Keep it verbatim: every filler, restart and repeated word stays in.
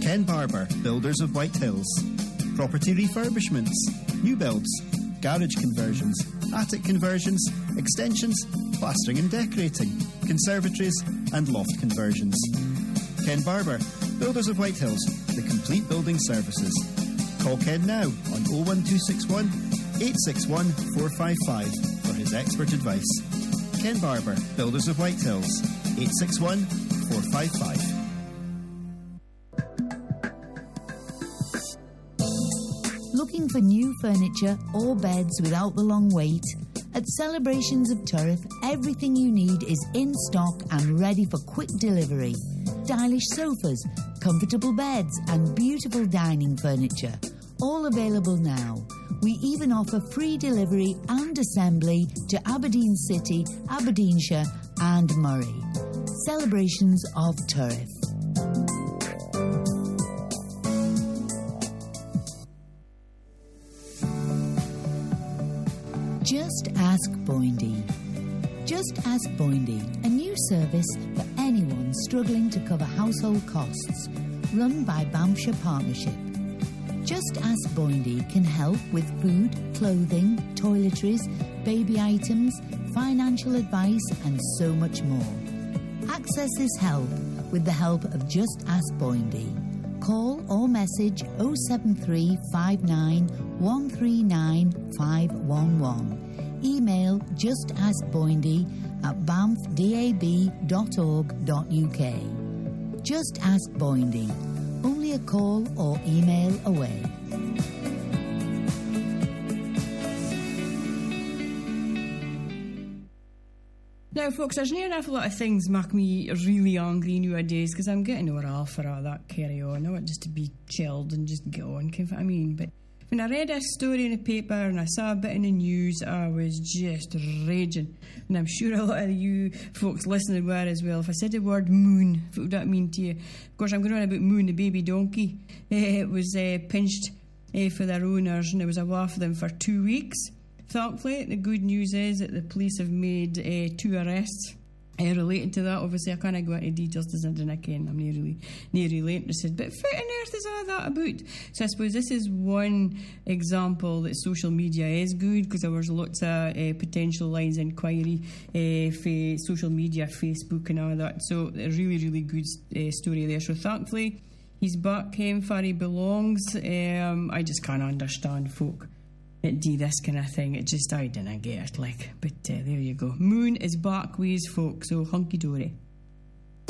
Ken Barber, Builders of White Hills. Property refurbishments, new builds, garage conversions, attic conversions, extensions, plastering and decorating, conservatories and loft conversions. Ken Barber, Builders of White Hills, the complete building services. Call Ken now on oh one two six one, eight six one, four five five for his expert advice. Ken Barber, Builders of White Hills, eight six one, four five five. Looking for new furniture or beds without the long wait? At Celebrations of Turriff, everything you need is in stock and ready for quick delivery. Stylish sofas, comfortable beds and beautiful dining furniture, all available now. We even offer free delivery and assembly to Aberdeen City, Aberdeenshire and Moray. Celebrations of Turriff. Just Ask Boindy. Just Ask Boindy, a new service for anyone struggling to cover household costs, run by Banffshire Partnership. Just Ask Boindy can help with food, clothing, toiletries, baby items, financial advice and so much more. Access this help with the help of Just Ask Boindy. Call or message oh seven three five nine one three nine five one one. Email justaskboindy at banff dab dot org dot uk. Just Ask Boindy. Only a call or email away. Now, folks, there's not an awful lot of things make me really angry nowadays because I'm getting over all for all that carry on. I want just to be chilled and just get on, you know what I mean? But when I read a story in the paper and I saw a bit in the news, I was just raging. And I'm sure a lot of you folks listening were as well. If I said the word moon, what would that mean to you? Of course, I'm going on about Moon, the baby donkey. Uh, it was uh, pinched uh, for their owners and it was away for them for two weeks. Thankfully, the good news is that the police have made uh, two arrests uh, related to that. Obviously, I can't go into details because I didn't can. I'm not really, not really interested. But what on earth is all that about? So I suppose this is one example that social media is good because there was lots of uh, potential lines of inquiry uh, for social media, Facebook and all that. So a really, really good uh, story there. So thankfully, he's back home where he belongs. Um, I just can't understand folk that do this kind of thing. It just, I didn't get it, like. But uh, there you go. Moon is back with his folk, so hunky-dory.